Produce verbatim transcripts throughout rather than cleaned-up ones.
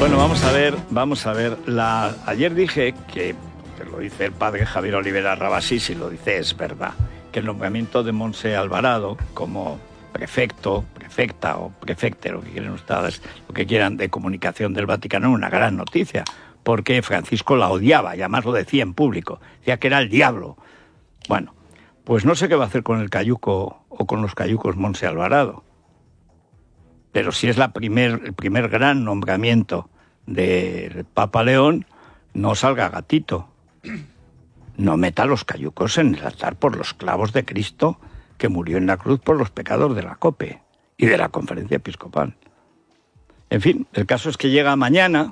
Bueno, vamos a ver, vamos a ver. La... Ayer dije que, que lo dice el padre Javier Olivera Rabasí, si lo dice es verdad, que el nombramiento de Montse Alvarado como prefecto, prefecta o prefecte, lo que quieran ustedes, lo que quieran, de comunicación del Vaticano, es una gran noticia, porque Francisco la odiaba y además lo decía en público, decía que era el diablo. Bueno, pues no sé qué va a hacer con el cayuco o con los cayucos Montse Alvarado. Pero si es la primer, el primer gran nombramiento del Papa León, no salga gatito. No meta los cayucos en el altar por los clavos de Cristo que murió en la cruz por los pecados de la COPE y de la Conferencia Episcopal. En fin, el caso es que llega mañana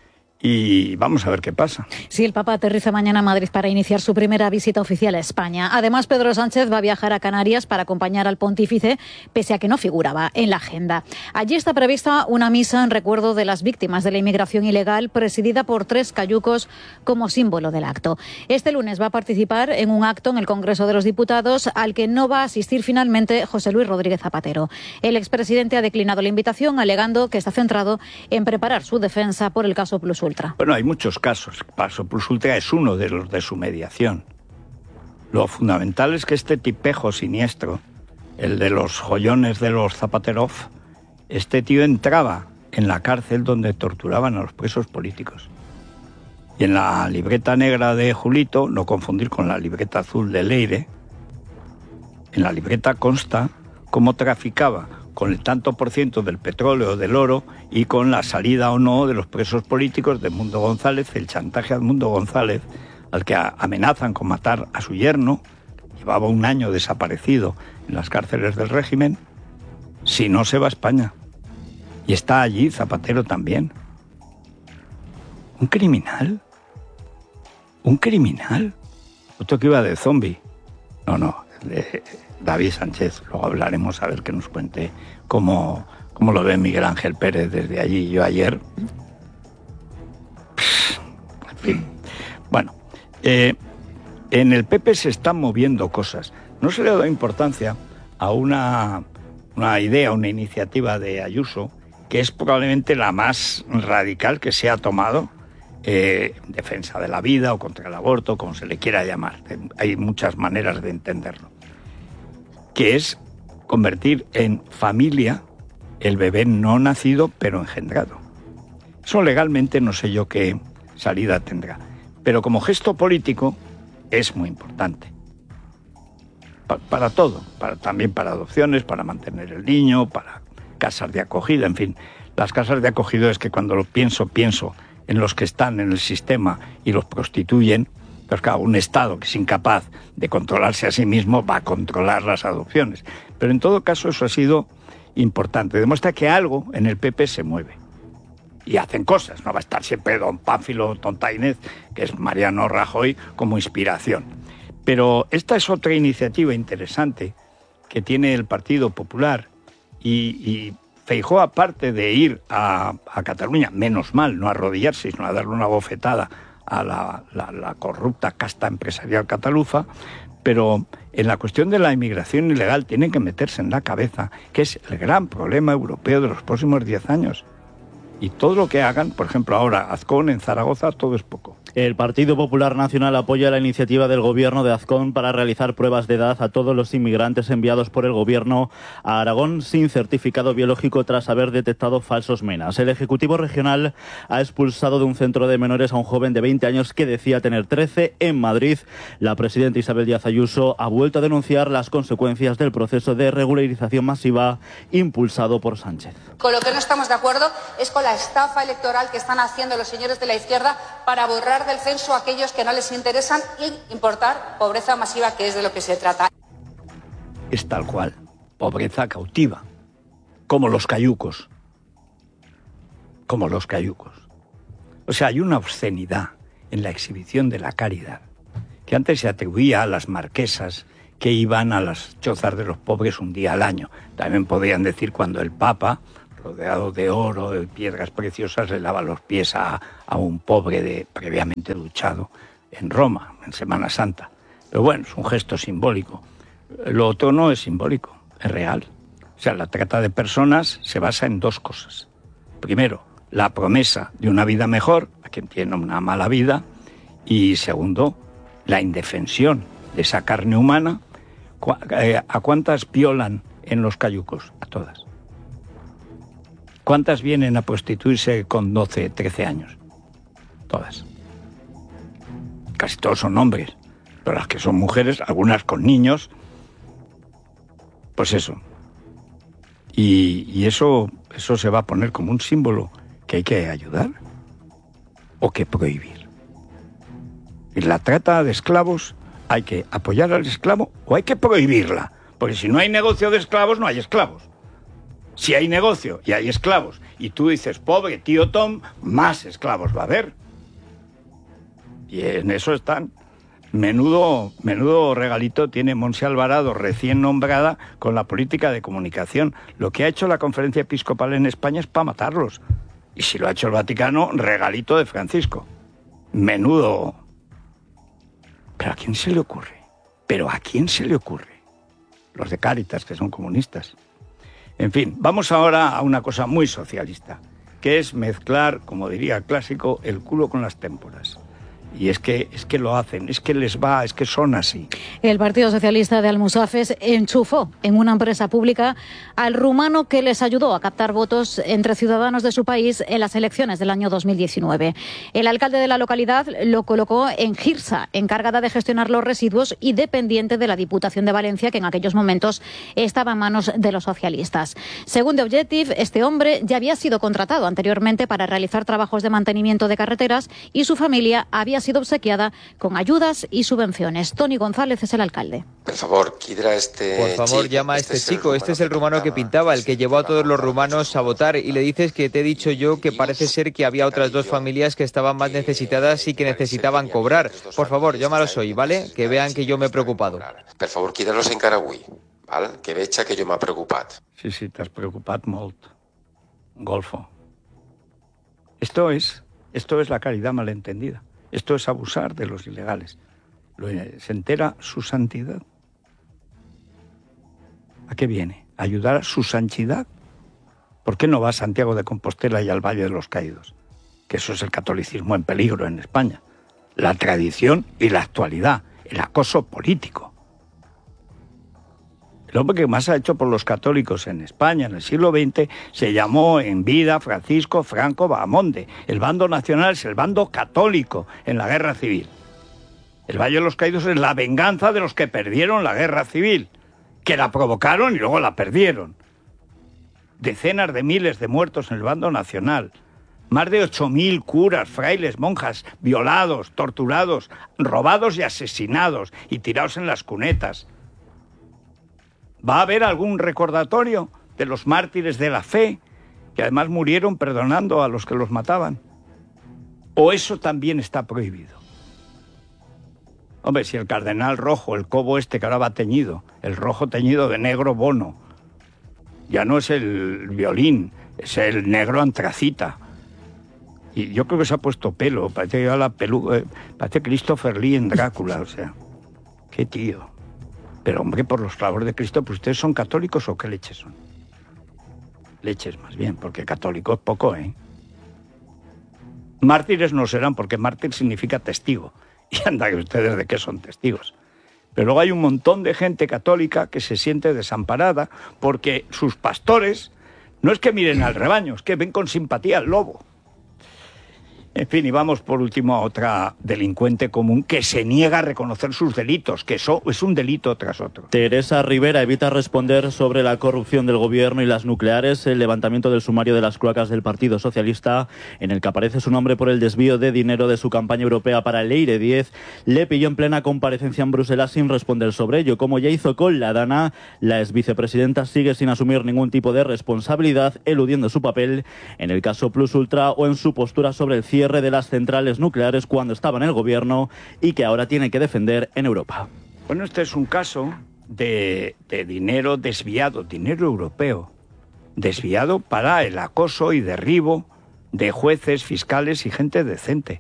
y vamos a ver qué pasa. Sí, el Papa aterriza mañana a Madrid para iniciar su primera visita oficial a España. Además, Pedro Sánchez va a viajar a Canarias para acompañar al pontífice, pese a que no figuraba en la agenda. Allí está prevista una misa en recuerdo de las víctimas de la inmigración ilegal, presidida por tres cayucos como símbolo del acto. Este lunes va a participar en un acto en el Congreso de los Diputados, al que no va a asistir finalmente José Luis Rodríguez Zapatero. El expresidente ha declinado la invitación, alegando que está centrado en preparar su defensa por el caso Plus Ultra. Bueno, hay muchos casos. El caso Plus Ultra es uno de los de su mediación. Lo fundamental es que este tipejo siniestro, el de los joyones de los Zapaterov, este tío entraba en la cárcel donde torturaban a los presos políticos. Y en la libreta negra de Julito, no confundir con la libreta azul de Leire, en la libreta consta cómo traficaba con el tanto por ciento del petróleo, del oro, y con la salida o no de los presos políticos de Edmundo González, el chantaje a Edmundo González, al que amenazan con matar a su yerno, llevaba un año desaparecido en las cárceles del régimen, si no se va a España. Y está allí Zapatero también. ¿Un criminal? ¿Un criminal? Otro que iba de zombie. No, no, de David Sánchez. Luego hablaremos a ver que nos cuente cómo, cómo lo ve Miguel Ángel Pérez desde allí. Yo ayer... En fin. Bueno, eh, en el P P se están moviendo cosas. No se le ha dado importancia a una, una idea, una iniciativa de Ayuso, que es probablemente la más radical que se ha tomado eh, en defensa de la vida o contra el aborto, como se le quiera llamar. Hay muchas maneras de entenderlo. Que es convertir en familia el bebé no nacido, pero engendrado. Eso legalmente no sé yo qué salida tendrá, pero como gesto político es muy importante. Pa- para todo, para, también para adopciones, para mantener el niño, para casas de acogida, en fin. Las casas de acogida es que cuando lo pienso, pienso en los que están en el sistema y los prostituyen. Pues claro, un Estado que es incapaz de controlarse a sí mismo va a controlar las adopciones. Pero en todo caso eso ha sido importante. Demuestra que algo en el P P se mueve. Y hacen cosas. No va a estar siempre don Pánfilo Tontainez, que es Mariano Rajoy, como inspiración. Pero esta es otra iniciativa interesante que tiene el Partido Popular. Y, y Feijóo, aparte de ir a, a Cataluña, menos mal, no a arrodillarse, sino a darle una bofetada a la, la, la corrupta casta empresarial cataluza, pero en la cuestión de la inmigración ilegal tienen que meterse en la cabeza que es el gran problema europeo de los próximos diez años. Y todo lo que hagan, por ejemplo ahora Azcón en Zaragoza, todo es poco. El Partido Popular Nacional apoya la iniciativa del Gobierno de Azcón para realizar pruebas de edad a todos los inmigrantes enviados por el Gobierno a Aragón sin certificado biológico tras haber detectado falsos menas. El Ejecutivo Regional ha expulsado de un centro de menores a un joven de veinte años que decía tener trece en Madrid. La presidenta Isabel Díaz Ayuso ha vuelto a denunciar las consecuencias del proceso de regularización masiva impulsado por Sánchez. Con lo que no estamos de acuerdo es con la estafa electoral que están haciendo los señores de la izquierda para borrar del censo a aquellos que no les interesan y importar pobreza masiva, que es de lo que se trata. Es tal cual, pobreza cautiva, como los cayucos, como los cayucos. O sea, hay una obscenidad en la exhibición de la caridad, que antes se atribuía a las marquesas que iban a las chozas de los pobres un día al año. También podrían decir cuando el Papa, rodeado de oro, de piedras preciosas, le lava los pies a, a un pobre de, previamente duchado en Roma, en Semana Santa. Pero bueno, es un gesto simbólico. Lo otro no es simbólico, es real. O sea, la trata de personas se basa en dos cosas. Primero, la promesa de una vida mejor a quien tiene una mala vida, y segundo, la indefensión de esa carne humana. ¿A cuántas violan en los cayucos? A todas. ¿Cuántas vienen a prostituirse con doce, trece años? Todas. Casi todos son hombres, pero las que son mujeres, algunas con niños, pues eso. Y, y eso, eso se va a poner como un símbolo que hay que ayudar o que prohibir. En la trata de esclavos hay que apoyar al esclavo o hay que prohibirla, porque si no hay negocio de esclavos no hay esclavos. Si hay negocio y hay esclavos y tú dices, pobre tío Tom, más esclavos va a haber. Y en eso están. Menudo, menudo regalito tiene Montse Alvarado, recién nombrada, con la política de comunicación. Lo que ha hecho la Conferencia Episcopal en España es para matarlos. Y si lo ha hecho el Vaticano, regalito de Francisco. Menudo. ¿Pero a quién se le ocurre? ¿Pero a quién se le ocurre? Los de Cáritas, que son comunistas. En fin, vamos ahora a una cosa muy socialista, que es mezclar, como diría el clásico, el culo con las témporas. Y es que, es que lo hacen, es que les va, es que son así. El Partido Socialista de Almusafes enchufó en una empresa pública al rumano que les ayudó a captar votos entre ciudadanos de su país en las elecciones del año dos mil diecinueve. El alcalde de la localidad lo colocó en Girsa, encargada de gestionar los residuos y dependiente de la Diputación de Valencia, que en aquellos momentos estaba en manos de los socialistas. Según The Objective, este hombre ya había sido contratado anteriormente para realizar trabajos de mantenimiento de carreteras y su familia había sido obsequiada con ayudas y subvenciones. Toni González es el alcalde. Por favor, Kidra, este Por favor, llama a este, este chico. Este es el rumano que pintaba, el que llevó a todos los rumanos a votar, y le dices que te he dicho yo que parece ser que había otras dos familias que estaban más necesitadas y que necesitaban cobrar. Por favor, llámalos hoy, ¿vale? Que vean que yo me he preocupado. Per favor, Kidra-los encara avui, val? Que veja que jo m'ha preocupat. Sí, sí, t'has preocupat molt. Golfo. Esto es, esto es la caridad malentendida. Esto es abusar de los ilegales. Se entera su santidad. ¿A qué viene? ¿A ayudar a su santidad? ¿Por qué no va a Santiago de Compostela y al Valle de los Caídos? Que eso es el catolicismo en peligro en España. La tradición y la actualidad. El acoso político. El hombre que más ha hecho por los católicos en España en el siglo veinte se llamó en vida Francisco Franco Bahamonde. El bando nacional es el bando católico en la guerra civil. El Valle de los Caídos es la venganza de los que perdieron la guerra civil, que la provocaron y luego la perdieron. Decenas de miles de muertos en el bando nacional. Más de ocho mil curas, frailes, monjas, violados, torturados, robados y asesinados y tirados en las cunetas. ¿Va a haber algún recordatorio de los mártires de la fe, que además murieron perdonando a los que los mataban? ¿O eso también está prohibido? Hombre, si el cardenal rojo, el cobo este que ahora va teñido, el rojo teñido de negro Bono, ya no es el violín, es el negro antracita. Y yo creo que se ha puesto pelo, parece que la pelu eh, parece Christopher Lee en Drácula, o sea, qué tío. Pero hombre, por los clavos de Cristo, pues ¿ustedes son católicos o qué leches son? Leches más bien, porque católico es poco, ¿eh? Mártires no serán, porque mártir significa testigo. Y anda que ustedes de qué son testigos. Pero luego hay un montón de gente católica que se siente desamparada porque sus pastores no es que miren al rebaño, es que ven con simpatía al lobo. En fin, y vamos por último a otra delincuente común que se niega a reconocer sus delitos, que eso es un delito tras otro. Teresa Rivera evita responder sobre la corrupción del gobierno y las nucleares, el levantamiento del sumario de las cloacas del Partido Socialista, en el que aparece su nombre por el desvío de dinero de su campaña europea para el Eire diez, le pilló en plena comparecencia en Bruselas sin responder sobre ello. Como ya hizo con la Dana, la ex vicepresidenta sigue sin asumir ningún tipo de responsabilidad, eludiendo su papel en el caso Plus Ultra o en su postura sobre el cierre de las centrales nucleares cuando estaba en el gobierno y que ahora tiene que defender en Europa. Bueno, este es un caso de, de dinero desviado, dinero europeo, desviado para el acoso y derribo de jueces, fiscales y gente decente.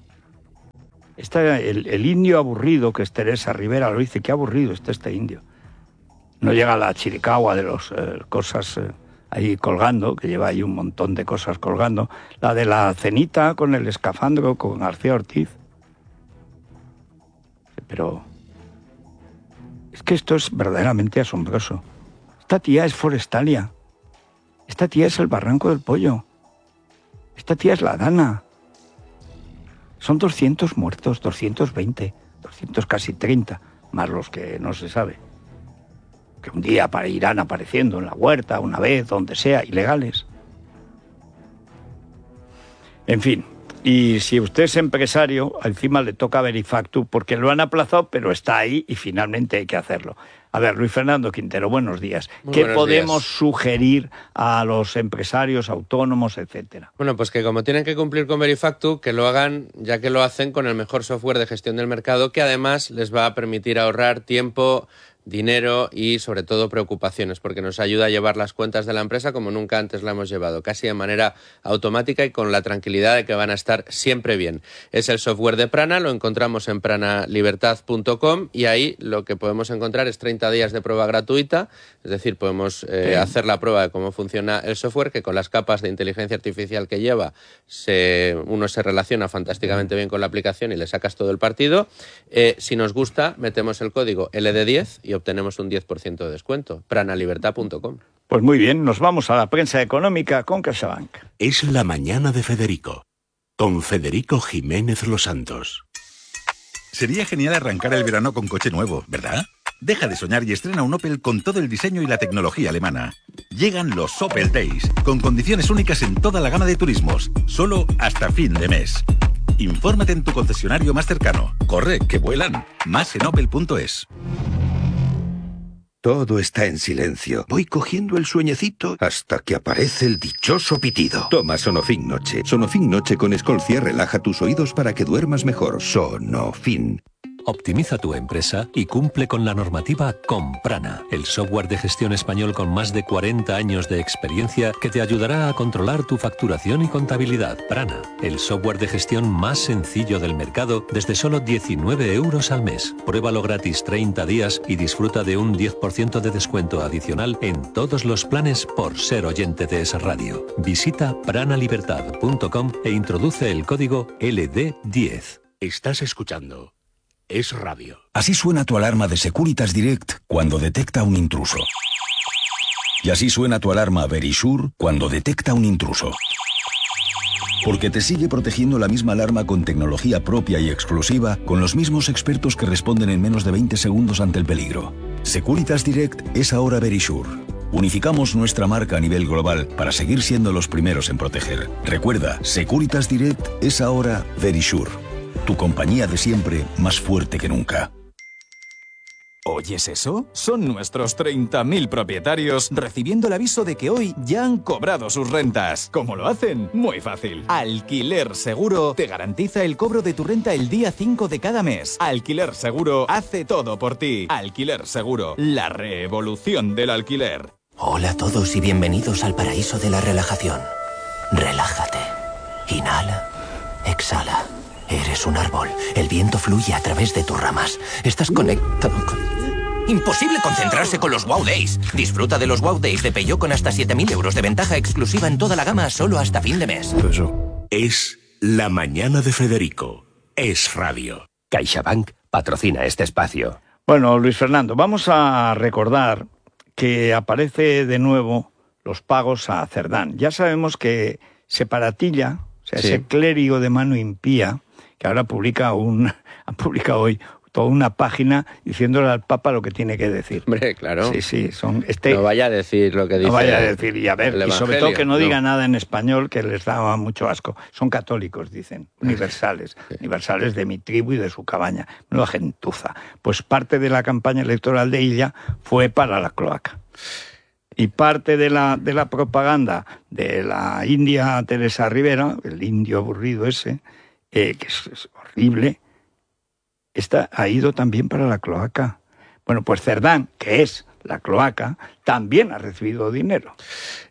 Está el, el indio aburrido que es Teresa Rivera, lo dice, qué aburrido está este indio. No llega a la chiricahua de las eh, cosas eh, ahí colgando, que lleva ahí un montón de cosas colgando. La de la cenita con el escafandro, con García Ortiz. Pero es que esto es verdaderamente asombroso. Esta tía es Forestalia. Esta tía es el Barranco del Pollo. Esta tía es la Dana. Son doscientos muertos, doscientos veinte, doscientos casi treinta, más los que no se sabe. Que un día irán apareciendo en la huerta, una vez, donde sea, ilegales. En fin, y si usted es empresario, encima le toca Verifactu, porque lo han aplazado, pero está ahí y finalmente hay que hacerlo. A ver, Luis Fernando Quintero, buenos días. Muy ¿Qué buenos podemos días. sugerir a los empresarios, autónomos, etcétera? Bueno, pues que como tienen que cumplir con Verifactu, que lo hagan, ya que lo hacen con el mejor software de gestión del mercado, que además les va a permitir ahorrar tiempo, dinero y sobre todo preocupaciones, porque nos ayuda a llevar las cuentas de la empresa como nunca antes la hemos llevado, casi de manera automática y con la tranquilidad de que van a estar siempre bien. Es el software de Prana, lo encontramos en prana libertad punto com y ahí lo que podemos encontrar es treinta días de prueba gratuita, es decir, podemos eh, hacer la prueba de cómo funciona el software, que con las capas de inteligencia artificial que lleva se, uno se relaciona fantásticamente bien con la aplicación y le sacas todo el partido. Eh, si nos gusta, metemos el código L D diez y obtenemos un diez por ciento de descuento. prana libertad punto com. Pues muy bien, nos vamos a la prensa económica con CaixaBank. Es la mañana de Federico, con Federico Jiménez Los Santos. Sería genial arrancar el verano con coche nuevo, ¿verdad? Deja de soñar y estrena un Opel con todo el diseño y la tecnología alemana. Llegan los Opel Days, con condiciones únicas en toda la gama de turismos, solo hasta fin de mes. Infórmate en tu concesionario más cercano. Corre, que vuelan. Más en opel punto es. Todo está en silencio. Voy cogiendo el sueñecito hasta que aparece el dichoso pitido. Toma Sonofin Noche. Sonofin Noche con Escolcia relaja tus oídos para que duermas mejor. Sonofin. Optimiza tu empresa y cumple con la normativa con Prana, el software de gestión español con más de cuarenta años de experiencia que te ayudará a controlar tu facturación y contabilidad. Prana, el software de gestión más sencillo del mercado desde solo diecinueve euros al mes. Pruébalo gratis treinta días y disfruta de un diez por ciento de descuento adicional en todos los planes por ser oyente de esa radio. Visita prana libertad punto com e introduce el código L D diez. Estás escuchando Es Radio. Así suena tu alarma de Securitas Direct cuando detecta un intruso. Y así suena tu alarma Verisure cuando detecta un intruso. Porque te sigue protegiendo la misma alarma con tecnología propia y exclusiva, con los mismos expertos que responden en menos de veinte segundos ante el peligro. Securitas Direct es ahora Verisure. Unificamos nuestra marca a nivel global para seguir siendo los primeros en proteger. Recuerda, Securitas Direct es ahora Verisure. Tu compañía de siempre, más fuerte que nunca. ¿Oyes eso? Son nuestros treinta mil propietarios recibiendo el aviso de que hoy ya han cobrado sus rentas. ¿Cómo lo hacen? Muy fácil. Alquiler Seguro te garantiza el cobro de tu renta el día cinco de cada mes. Alquiler Seguro hace todo por ti. Alquiler Seguro, la revolución del alquiler. Hola a todos y bienvenidos al paraíso de la relajación. Relájate. Inhala. Exhala. Eres un árbol. El viento fluye a través de tus ramas. Estás conectado con... Imposible concentrarse con los Wow Days. Disfruta de los Wow Days de Peugeot con hasta siete mil euros de ventaja exclusiva en toda la gama solo hasta fin de mes. Es la mañana de Federico. Es Radio. CaixaBank patrocina este espacio. Bueno, Luis Fernando, vamos a recordar que aparece de nuevo los pagos a Cerdán. Ya sabemos que Separatilla, o sea, sí. ese clérigo de mano impía, que ahora publica un, ha publicado hoy toda una página diciéndole al Papa lo que tiene que decir. Hombre, claro. Sí, sí, son este. No vaya a decir lo que dice. No vaya a decir, y a ver, y sobre todo que no, no diga nada en español, que les daba mucho asco. Son católicos, dicen, universales, sí. universales de mi tribu y de su cabaña. Menuda gentuza. Pues parte de la campaña electoral de Illa fue para la cloaca. Y parte de la, de la propaganda de la india Teresa Rivera, el indio aburrido ese, eh, que es, es horrible, esta ha ido también para la cloaca. Bueno, pues Cerdán, que es la cloaca, también ha recibido dinero.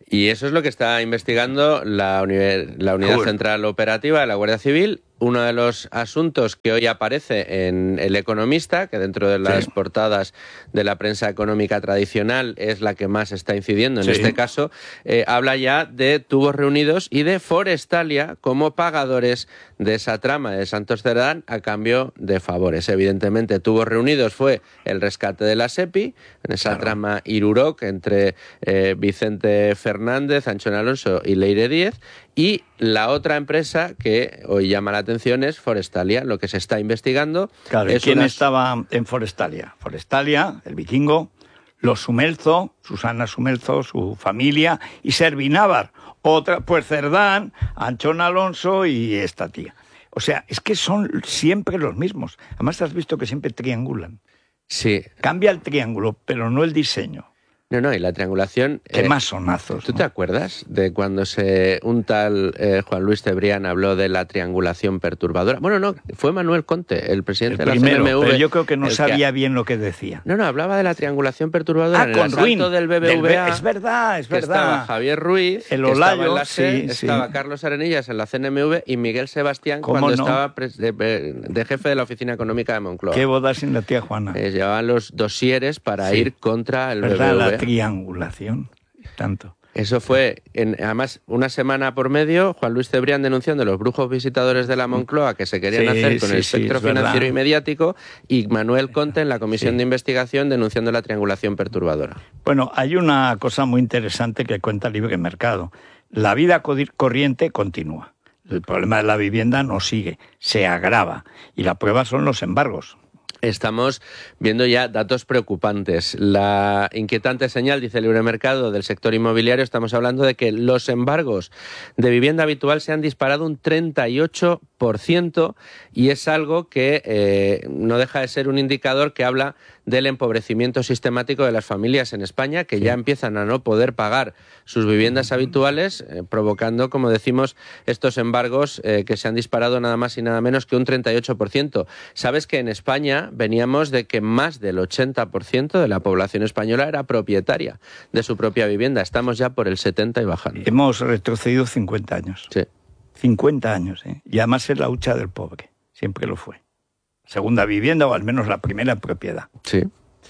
Y eso es lo que está investigando la, uni- la Unidad Joder. Central Operativa de la Guardia Civil. Uno de los asuntos que hoy aparece en El Economista, que dentro de las Sí. portadas de la prensa económica tradicional es la que más está incidiendo en Sí. este caso, eh, habla ya de tubos reunidos y de Forestalia como pagadores de esa trama de Santos Cerdán a cambio de favores. Evidentemente, tubos reunidos fue el rescate de la SEPI, en esa Claro. trama Iruroc entre eh, Vicente Fernández, Anchón Alonso y Leire Díez, y la otra empresa que hoy llama la atención es Forestalia. Lo que se está investigando Claro, ¿y es quién una- estaba en Forestalia? Forestalia, el vikingo, los Sumelzo, Susana Sumelzo, su familia, y Servinávar, otra, pues Cerdán, Anchón Alonso y esta tía. O sea, es que son siempre los mismos. Además, has visto que siempre triangulan. Sí. Cambia el triángulo, pero no el diseño. No, no, y la triangulación... Qué eh, masonazos. ¿Tú ¿no? te acuerdas de cuando se un tal eh, Juan Luis Cebrián habló de la triangulación perturbadora? Bueno, no, fue Manuel Conte, el presidente El de la primero, C N M V. pero yo creo que no el sabía bien lo que decía. No, no, hablaba de la triangulación perturbadora Ah, en el con asalto Ruin, del B B del V A. B- es verdad, es que verdad. Estaba Javier Ruiz, El que estaba en Olayo, la S E, sí, sí. estaba Carlos Arenillas en la C N M V y Miguel Sebastián ¿Cómo cuando no? estaba pres- de, de jefe de la Oficina Económica de Moncloa. Qué boda sin la tía Juana. Eh, llevaban los dosieres para Sí. ir contra el ¿Verdad? B B V A. La triangulación. Tanto. Eso fue, en, además, una semana por medio, Juan Luis Cebrián denunciando los brujos visitadores de la Moncloa que se querían Sí, hacer con sí, el sí, espectro es verdad. financiero y mediático, y Manuel Conte en la Comisión Sí. de Investigación denunciando la triangulación perturbadora. Bueno, hay una cosa muy interesante que cuenta Libre Mercado. La vida co- corriente continúa. El problema de la vivienda no sigue, se agrava. Y la prueba son los embargos. Estamos viendo ya datos preocupantes. La inquietante señal, dice el Libre Mercado, del sector inmobiliario, estamos hablando de que los embargos de vivienda habitual se han disparado un treinta y ocho por ciento y es algo que eh, no deja de ser un indicador que habla del empobrecimiento sistemático de las familias en España, que ya empiezan a no poder pagar sus viviendas habituales, eh, provocando, como decimos, estos embargos eh, que se han disparado nada más y nada menos que un treinta y ocho por ciento. ¿Sabes que en España veníamos de que más del ochenta por ciento de la población española era propietaria de su propia vivienda? Estamos ya por el setenta por ciento y bajando. Hemos retrocedido cincuenta años. Sí. cincuenta años, ¿eh? Y además es la hucha del pobre. Siempre lo fue. Segunda vivienda o al menos la primera propiedad. Sí.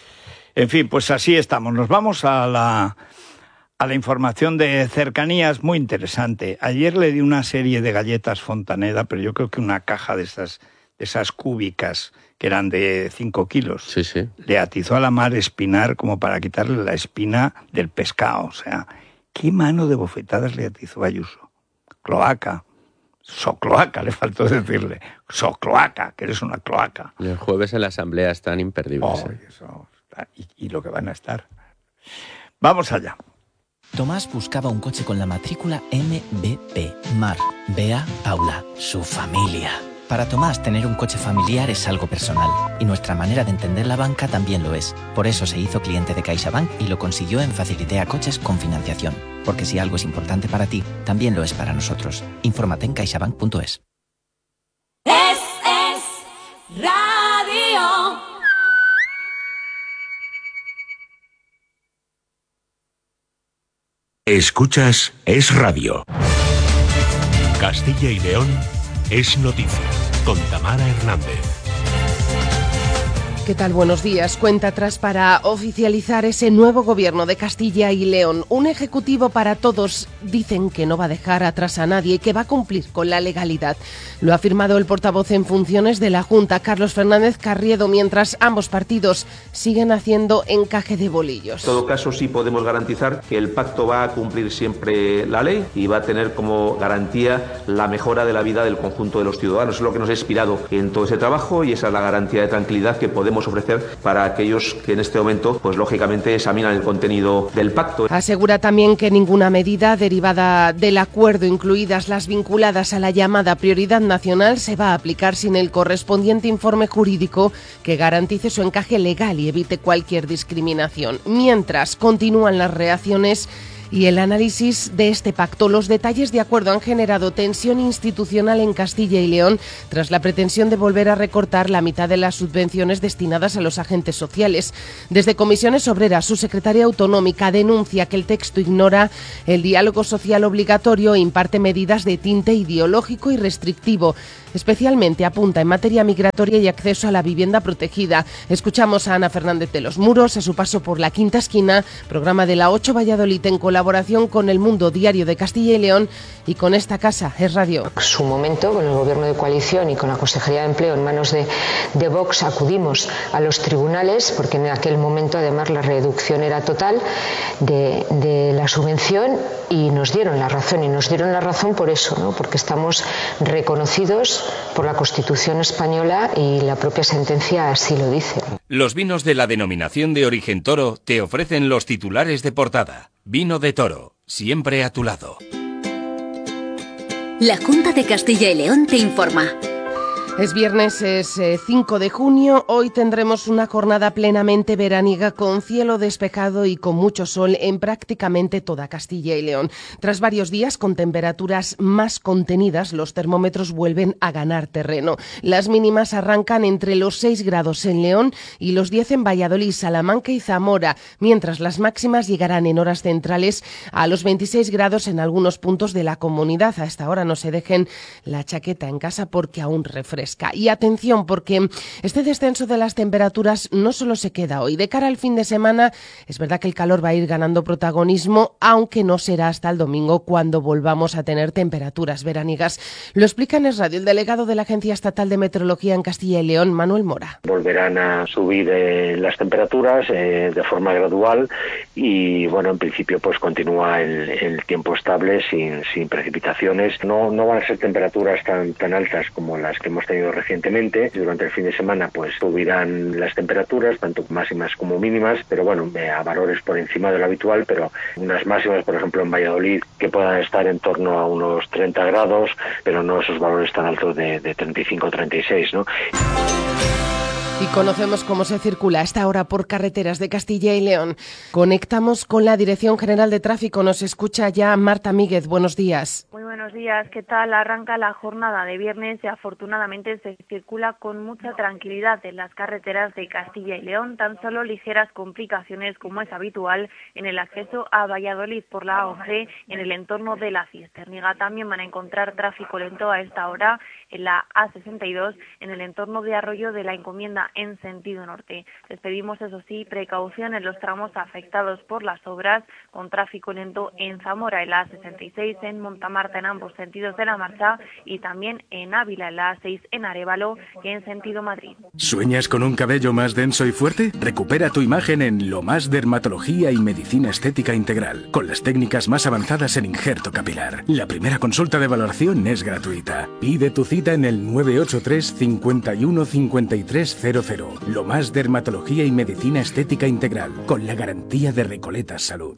En fin, pues así estamos. Nos vamos a la, a la información de cercanías muy interesante. Ayer le di una serie de galletas Fontaneda, pero yo creo que una caja de esas, de esas cúbicas que eran de cinco kilos. Sí, sí. Le atizó a la mar Espinar como para quitarle la espina del pescado. O sea, ¿qué mano de bofetadas le atizó a Ayuso? Cloaca. Socloaca, le faltó decirle. Socloaca, que eres una cloaca. El jueves en la Asamblea están imperdibles. Oh, eso, y, y lo que van a estar. Vamos allá. Tomás buscaba un coche con la matrícula M B P. Mar, Bea, Paula, su familia. Para Tomás, tener un coche familiar es algo personal, y nuestra manera de entender la banca también lo es. Por eso se hizo cliente de CaixaBank y lo consiguió en Facilitea Coches con financiación. Porque si algo es importante para ti, también lo es para nosotros. Infórmate en caixabank punto es. Es, es radio. Escuchas Es Radio. Castilla y León es noticia con Tamara Hernández. ¿Qué tal? Buenos días. Cuenta atrás para oficializar ese nuevo gobierno de Castilla y León. Un ejecutivo para todos. Dicen que no va a dejar atrás a nadie y que va a cumplir con la legalidad. Lo ha afirmado el portavoz en funciones de la Junta, Carlos Fernández Carriedo, mientras ambos partidos siguen haciendo encaje de bolillos. En todo caso, sí podemos garantizar que el pacto va a cumplir siempre la ley y va a tener como garantía la mejora de la vida del conjunto de los ciudadanos. Es lo que nos ha inspirado en todo ese trabajo y esa es la garantía de tranquilidad que podemos ofrecer para aquellos que en este momento, pues lógicamente, examinan el contenido del pacto. Asegura también que ninguna medida derivada del acuerdo, incluidas las vinculadas a la llamada prioridad nacional, se va a aplicar sin el correspondiente informe jurídico que garantice su encaje legal y evite cualquier discriminación. Mientras continúan las reacciones Y el análisis de este pacto. Los detalles de acuerdo han generado tensión institucional en Castilla y León tras la pretensión de volver a recortar la mitad de las subvenciones destinadas a los agentes sociales. Desde Comisiones Obreras, su secretaria autonómica denuncia que el texto ignora el diálogo social obligatorio e imparte medidas de tinte ideológico y restrictivo. Especialmente apunta en materia migratoria y acceso a la vivienda protegida. Escuchamos a Ana Fernández de los Muros a su paso por La Quinta Esquina, programa de la ocho Valladolid en colaboración con El Mundo Diario de Castilla y León y con esta casa, Es Radio. En su momento, con el gobierno de coalición y con la Consejería de Empleo en manos de, de Vox, acudimos a los tribunales, porque en aquel momento además la reducción era total de, de la subvención, y nos dieron la razón, y nos dieron la razón por eso, ¿no? Porque estamos reconocidos por la Constitución española y la propia sentencia así lo dice. Los vinos de la denominación de origen Toro te ofrecen los titulares de portada. Vino de Toro, siempre a tu lado. La Junta de Castilla y León te informa. Es viernes, es eh, cinco de junio. Hoy tendremos una jornada plenamente veraniega con cielo despejado y con mucho sol en prácticamente toda Castilla y León. Tras varios días con temperaturas más contenidas, los termómetros vuelven a ganar terreno. Las mínimas arrancan entre los seis grados en León y los diez en Valladolid, Salamanca y Zamora, mientras las máximas llegarán en horas centrales a los veintiséis grados en algunos puntos de la comunidad. A esta hora no se dejen la chaqueta en casa porque aún refresca. Y atención, porque este descenso de las temperaturas no solo se queda hoy. De cara al fin de semana, es verdad que el calor va a ir ganando protagonismo, aunque no será hasta el domingo cuando volvamos a tener temperaturas veraniegas. Lo explica en Es Radio el delegado de la Agencia Estatal de Meteorología en Castilla y León, Manuel Mora. Volverán a subir eh, las temperaturas eh, de forma gradual y, bueno, en principio pues continúa el, el tiempo estable sin, sin precipitaciones. No, no van a ser temperaturas tan, tan altas como las que hemos tenido recientemente. Durante el fin de semana pues subirán las temperaturas, tanto máximas como mínimas, pero bueno, a valores por encima de lo habitual, pero unas máximas, por ejemplo, en Valladolid, que puedan estar en torno a unos treinta grados, pero no esos valores tan altos de, de treinta y cinco o treinta y seis, ¿no? Y conocemos cómo se circula a esta hora por carreteras de Castilla y León. Conectamos con la Dirección General de Tráfico. Nos escucha ya Marta Míguez. Buenos días. Muy buenos días. ¿Qué tal? Arranca la jornada de viernes y afortunadamente se circula con mucha tranquilidad en las carreteras de Castilla y León. Tan solo ligeras complicaciones, como es habitual, en el acceso a Valladolid por la A O G en el entorno de la Cisterniga. También van a encontrar tráfico lento a esta hora en la A sesenta y dos en el entorno de Arroyo de la Encomienda en sentido norte. Les pedimos, eso sí, precaución en los tramos afectados por las obras, con tráfico lento en Zamora, en la A sesenta y seis, en Montamarta en ambos sentidos de la marcha, y también en Ávila, en la A seis, en Arévalo y en sentido Madrid. ¿Sueñas con un cabello más denso y fuerte? Recupera tu imagen en Lo Más Dermatología y Medicina Estética Integral, con las técnicas más avanzadas en injerto capilar. La primera consulta de valoración es gratuita. Pide tu cita en el nueve ocho tres, cincuenta y uno, cincuenta y tres cero cero. Lo Más Dermatología y Medicina Estética Integral, con la garantía de Recoletas Salud.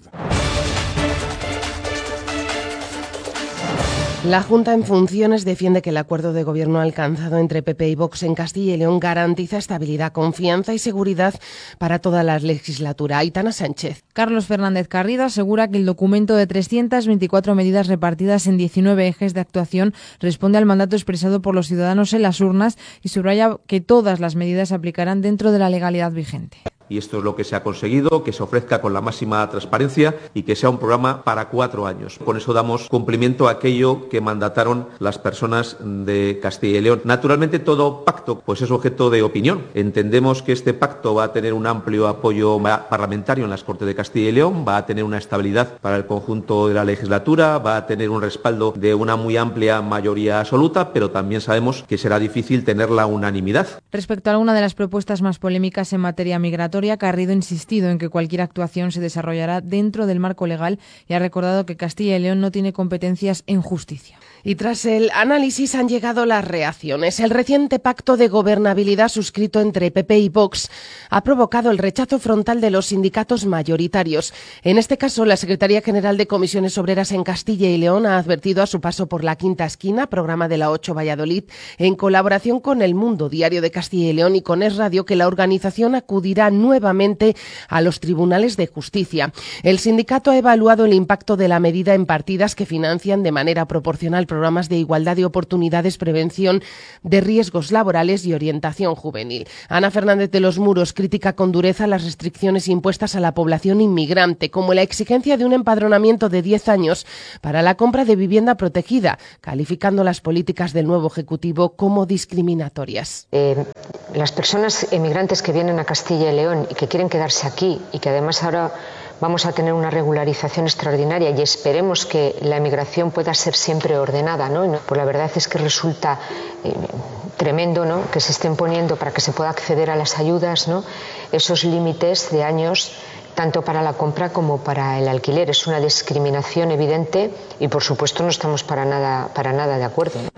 La Junta en funciones defiende que el acuerdo de gobierno alcanzado entre P P y Vox en Castilla y León garantiza estabilidad, confianza y seguridad para toda la legislatura. Aitana Sánchez. Carlos Fernández Garrido asegura que el documento de trescientas veinticuatro medidas repartidas en diecinueve ejes de actuación responde al mandato expresado por los ciudadanos en las urnas y subraya que todas las medidas se aplicarán dentro de la legalidad vigente. Y esto es lo que se ha conseguido, que se ofrezca con la máxima transparencia y que sea un programa para cuatro años. Con eso damos cumplimiento a aquello que mandataron las personas de Castilla y León. Naturalmente, todo pacto pues es objeto de opinión. Entendemos que este pacto va a tener un amplio apoyo parlamentario en las Cortes de Castilla y León, va a tener una estabilidad para el conjunto de la legislatura, va a tener un respaldo de una muy amplia mayoría absoluta, pero también sabemos que será difícil tener la unanimidad. Respecto a alguna de las propuestas más polémicas en materia migratoria, Garrido ha insistido en que cualquier actuación se desarrollará dentro del marco legal y ha recordado que Castilla y León no tiene competencias en justicia. Y tras el análisis han llegado las reacciones. El reciente pacto de gobernabilidad suscrito entre P P y Vox ha provocado el rechazo frontal de los sindicatos mayoritarios. En este caso, la Secretaría General de Comisiones Obreras en Castilla y León ha advertido a su paso por la Quinta Esquina, programa de la ocho Valladolid, en colaboración con El Mundo, Diario de Castilla y León, y con Es Radio, que la organización acudirá nuevamente a los tribunales de justicia. El sindicato ha evaluado el impacto de la medida en partidas que financian de manera proporcional programas de igualdad de oportunidades, prevención de riesgos laborales y orientación juvenil. Ana Fernández de los Muros critica con dureza las restricciones impuestas a la población inmigrante, como la exigencia de un empadronamiento de diez años para la compra de vivienda protegida, calificando las políticas del nuevo Ejecutivo como discriminatorias. Eh, las personas emigrantes que vienen a Castilla y León y que quieren quedarse aquí y que además ahora vamos a tener una regularización extraordinaria y esperemos que la emigración pueda ser siempre ordenada, ¿no? Pues la verdad es que resulta eh, tremendo, ¿no?, que se estén poniendo para que se pueda acceder a las ayudas, ¿no?, esos límites de años tanto para la compra como para el alquiler. Es una discriminación evidente y por supuesto no estamos para nada, para nada de acuerdo, ¿no?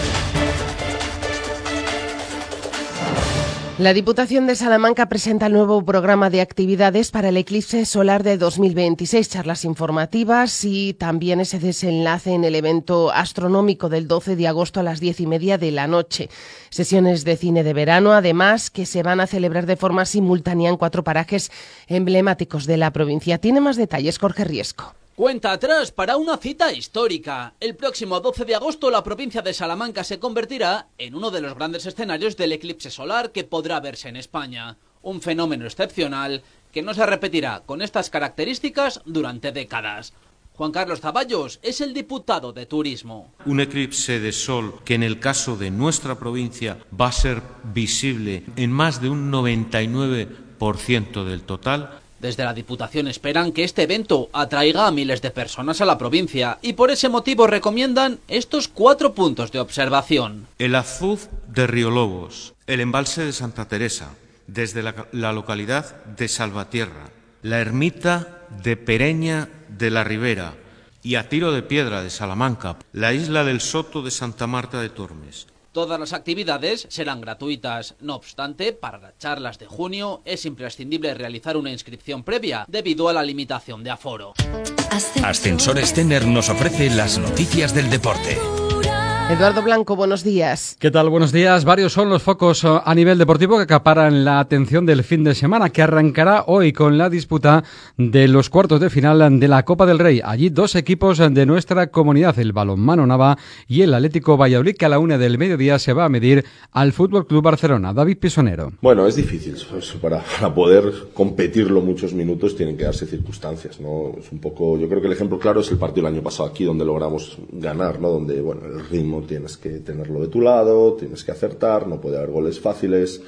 La Diputación de Salamanca presenta el nuevo programa de actividades para el eclipse solar de dos mil veintiséis, charlas informativas y también ese desenlace en el evento astronómico del doce de agosto a las diez y media de la noche. Sesiones de cine de verano, además, que se van a celebrar de forma simultánea en cuatro parajes emblemáticos de la provincia. Tiene más detalles Jorge Riesco. Cuenta atrás para una cita histórica. El próximo doce de agosto la provincia de Salamanca se convertirá en uno de los grandes escenarios del eclipse solar que podrá verse en España. Un fenómeno excepcional que no se repetirá con estas características durante décadas. Juan Carlos Zaballos es el diputado de Turismo. Un eclipse de sol que en el caso de nuestra provincia va a ser visible en más de un noventa y nueve por ciento del total. Desde la Diputación esperan que este evento atraiga a miles de personas a la provincia y por ese motivo recomiendan estos cuatro puntos de observación. El azuz de Río Lobos, el embalse de Santa Teresa, desde la, la localidad de Salvatierra, la ermita de Pereña de la Ribera y a tiro de piedra de Salamanca, la isla del Soto de Santa Marta de Tormes. Todas las actividades serán gratuitas. No obstante, para las charlas de junio es imprescindible realizar una inscripción previa debido a la limitación de aforo. Ascensores Tener nos ofrece las noticias del deporte. Eduardo Blanco, buenos días. ¿Qué tal? Buenos días. Varios son los focos a nivel deportivo que acaparan la atención del fin de semana, que arrancará hoy con la disputa de los cuartos de final de la Copa del Rey. Allí dos equipos de nuestra comunidad, el Balonmano Nava y el Atlético Valladolid, que a la una del mediodía se va a medir al Fútbol Club Barcelona. David Pisonero. Bueno, es difícil. Para, para poder competirlo muchos minutos tienen que darse circunstancias, ¿no? Es un poco, yo creo que el ejemplo claro es el partido del año pasado aquí, donde logramos ganar, ¿no? Donde, bueno, el ritmo tienes que tenerlo de tu lado, tienes que acertar, no puede haber goles fáciles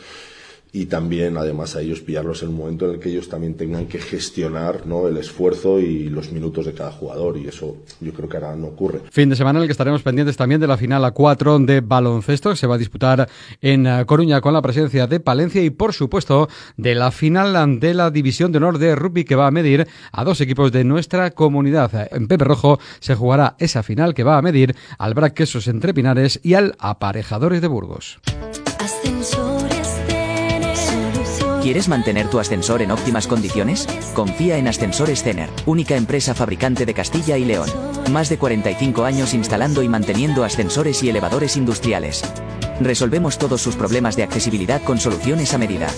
y también además a ellos pillarlos en un momento en el que ellos también tengan que gestionar, ¿no?, el esfuerzo y los minutos de cada jugador, y eso yo creo que ahora no ocurre. Fin de semana en el que estaremos pendientes también de la final a cuatro de baloncesto que se va a disputar en Coruña con la presencia de Palencia y por supuesto de la final de la División de Honor de Rugby, que va a medir a dos equipos de nuestra comunidad. En Pepe Rojo se jugará esa final que va a medir al Braquesos Entre Pinares y al Aparejadores de Burgos. ¿Quieres mantener tu ascensor en óptimas condiciones? Confía en Ascensores Tener, única empresa fabricante de Castilla y León. Más de cuarenta y cinco años instalando y manteniendo ascensores y elevadores industriales. Resolvemos todos sus problemas de accesibilidad con soluciones a medida.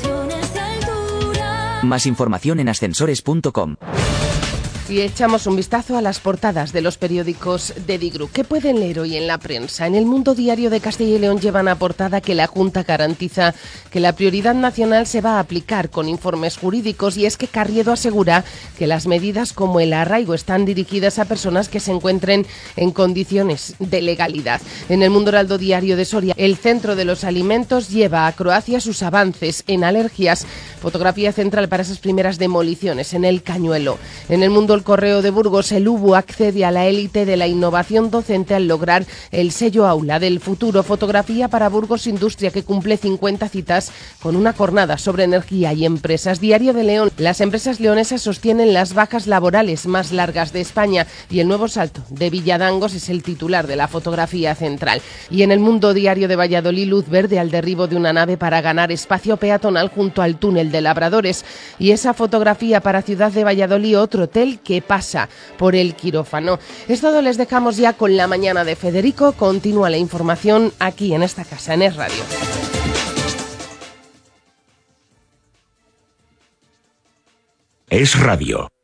Más información en ascensores punto com. Y echamos un vistazo a las portadas de los periódicos de Digru. ¿Qué pueden leer hoy en la prensa? En El Mundo Diario de Castilla y León llevan a portada que la Junta garantiza que la prioridad nacional se va a aplicar con informes jurídicos, y es que Carriedo asegura que las medidas como el arraigo están dirigidas a personas que se encuentren en condiciones de legalidad. En El Mundo Heraldo Diario de Soria, el Centro de los Alimentos lleva a Croacia sus avances en alergias. Fotografía central para esas primeras demoliciones en el Cañuelo. En El Mundo el Correo de Burgos, el U B U accede a la élite de la innovación docente al lograr el sello Aula del Futuro. Fotografía para Burgos Industria, que cumple cincuenta citas con una jornada sobre energía y empresas. Diario de León, las empresas leonesas sostienen las bajas laborales más largas de España y el nuevo salto de Villadangos es el titular de la fotografía central. Y en el Mundo Diario de Valladolid, luz verde al derribo de una nave para ganar espacio peatonal junto al túnel de Labradores. Y esa fotografía para Ciudad de Valladolid, otro hotel que pasa por el quirófano. Es todo, les dejamos ya con la mañana de Federico. Continúa la información aquí en esta casa, en Es Radio. Es Radio.